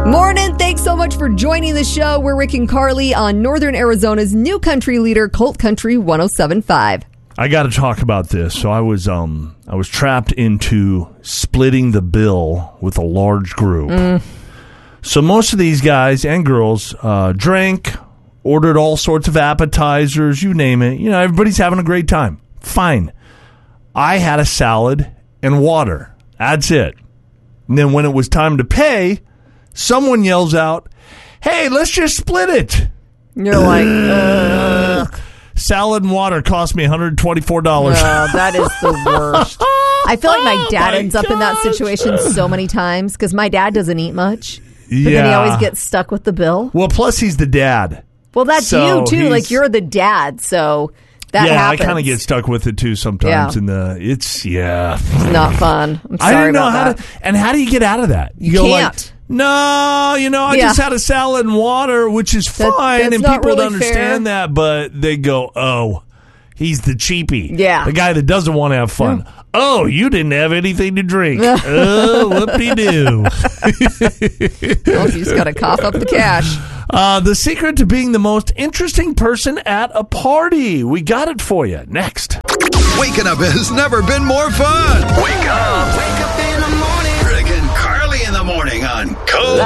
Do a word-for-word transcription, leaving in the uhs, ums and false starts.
Morning. Thanks so much for joining the show. We're Rick and Carly on Northern Arizona's new country leader, Colt Country one oh seven point five. I got to talk about this. So I was um I was trapped into splitting the bill with a large group. Mm. So most of these guys and girls uh, drank, ordered all sorts of appetizers, you name it. You know, everybody's having a great time. Fine. I had a salad and water. That's it. And then when it was time to pay, someone yells out, "Hey, let's just split it." You're like, ugh. Salad and water cost me one hundred twenty-four dollars. Oh, that is the worst. I feel like my dad oh my ends up in that gosh. situation so many times because my dad doesn't eat much. But yeah. then he always gets stuck with the bill. Well, plus he's the dad. Well, that's so you, too. Like, you're the dad, so that yeah, happens. I kind of get stuck with it, too, sometimes. Yeah. And the it's, yeah. It's not fun. I'm sorry I didn't know about how that. to, and how do you get out of that? You go can't. Like, no, you know, I Yeah. just had a salad and water, which is That- fine, that's and not people really understand fair. that, but they go, oh, he's the cheapie. Yeah. The guy that doesn't want to have fun. Yeah. Oh, you didn't have anything to drink. Oh, whoop-de-doo. Well, you just got to cough up the cash. Uh, the secret to being the most interesting person at a party. We got it for you. Next. Waking up has never been more fun. Wake up. Wake up in the morning. Rick and Carly in the morning on Code